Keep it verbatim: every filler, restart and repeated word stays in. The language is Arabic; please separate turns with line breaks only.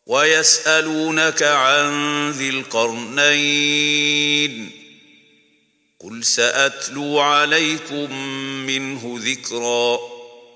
ويسألونك عن ذي القرنين قل سأتلو عليكم منه ذكرا